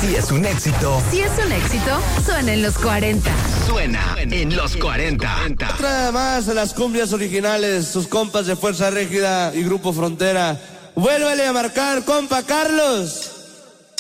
Si es un éxito. Si es un éxito, suena en los 40. Suena en los 40. Otra más de las cumbias originales, sus compas de Fuerza Régida y Grupo Frontera. Vuélvele a marcar, compa Carlos.